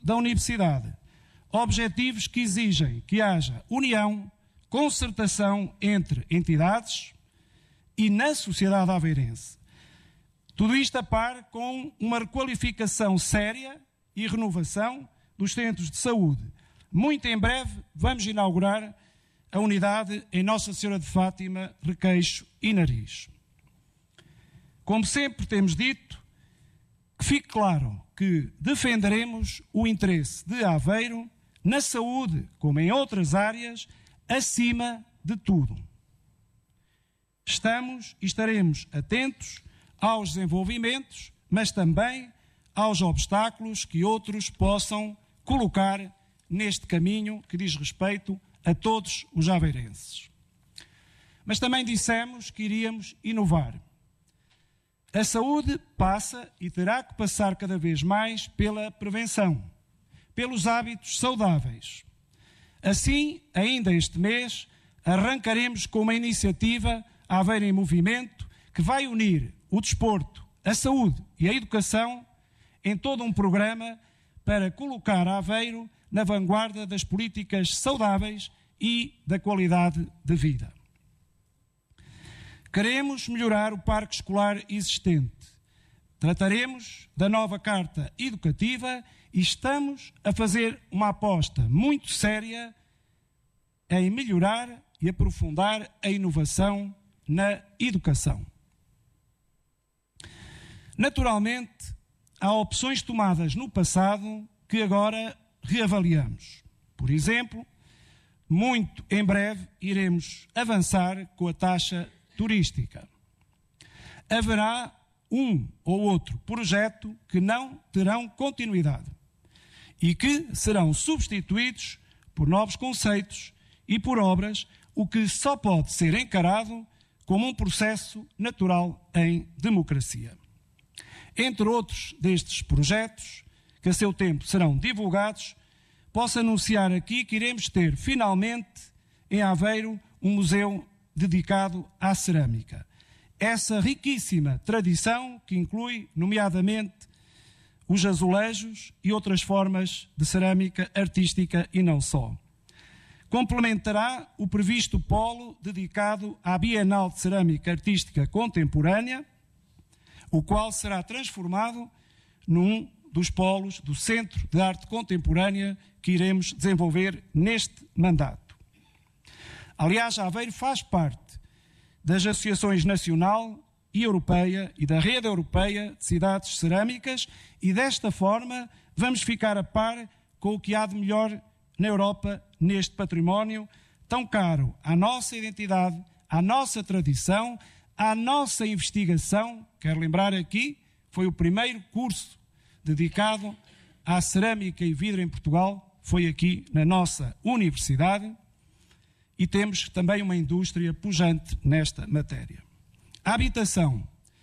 da universidade. Objetivos que exigem que haja união, concertação entre entidades e na sociedade aveirense. Tudo isto a par com uma requalificação séria e renovação dos centros de saúde. Muito em breve vamos inaugurar a unidade em Nossa Senhora de Fátima, Requeixo e Nariz. Como sempre temos dito, que fique claro que defenderemos o interesse de Aveiro na saúde, como em outras áreas, acima de tudo. Estamos e estaremos atentos aos desenvolvimentos, mas também aos obstáculos que outros possam colocar neste caminho que diz respeito a todos os aveirenses. Mas também dissemos que iríamos inovar. A saúde passa e terá que passar cada vez mais pela prevenção, pelos hábitos saudáveis. Assim, ainda este mês, arrancaremos com uma iniciativa Aveiro em Movimento que vai unir o desporto, a saúde e a educação em todo um programa para colocar Aveiro na vanguarda das políticas saudáveis e da qualidade de vida. Queremos melhorar o parque escolar existente. Trataremos da nova Carta Educativa e estamos a fazer uma aposta muito séria em melhorar e aprofundar a inovação na educação. Naturalmente, há opções tomadas no passado que agora reavaliamos. Por exemplo, muito em breve iremos avançar com a taxa turística. Haverá um ou outro projeto que não terão continuidade e que serão substituídos por novos conceitos e por obras, o que só pode ser encarado como um processo natural em democracia. Entre outros destes projetos, que a seu tempo serão divulgados, posso anunciar aqui que iremos ter finalmente em Aveiro um museu dedicado à cerâmica. Essa riquíssima tradição que inclui, nomeadamente, os azulejos e outras formas de cerâmica artística e não só. Complementará o previsto polo dedicado à Bienal de Cerâmica Artística Contemporânea, o qual será transformado num dos polos do Centro de Arte Contemporânea que iremos desenvolver neste mandato. Aliás, Aveiro faz parte das associações nacional e europeia e da rede europeia de cidades cerâmicas e desta forma vamos ficar a par com o que há de melhor na Europa neste património tão caro à nossa identidade, à nossa tradição, à nossa investigação. Quero lembrar aqui, foi o primeiro curso dedicado à cerâmica e vidro em Portugal, foi aqui na nossa universidade. E temos também uma indústria pujante nesta matéria. A habitação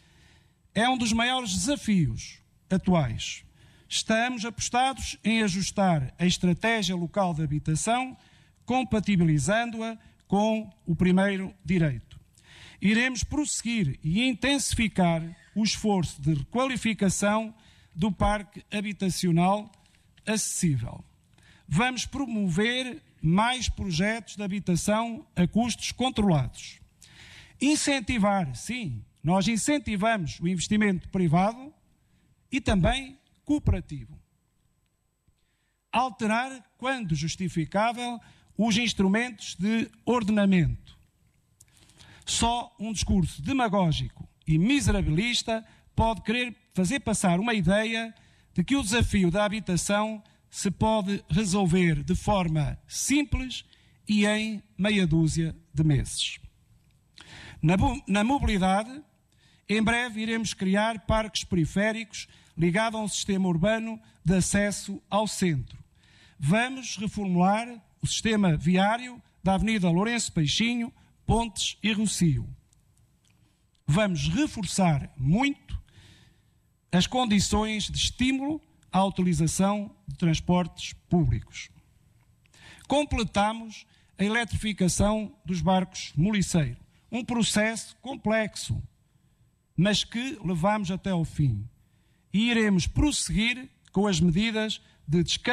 é um dos maiores desafios atuais. Estamos apostados em ajustar a estratégia local de habitação, compatibilizando-a com o primeiro direito. Iremos prosseguir e intensificar o esforço de requalificação do parque habitacional acessível. Vamos promover mais projetos de habitação a custos controlados. Incentivar, sim, nós incentivamos o investimento privado e também cooperativo. Alterar, quando justificável, os instrumentos de ordenamento. Só um discurso demagógico e miserabilista pode querer fazer passar uma ideia de que o desafio da habitação se pode resolver de forma simples e em meia dúzia de meses. Na mobilidade, em breve iremos criar parques periféricos ligados a um sistema urbano de acesso ao centro. Vamos reformular o sistema viário da Avenida Lourenço Peixinho, Pontes e Rossio. Vamos reforçar muito as condições de estímulo à utilização de transportes públicos. Completamos a eletrificação dos barcos Moliceiro, um processo complexo, mas que levamos até ao fim. E iremos prosseguir com as medidas de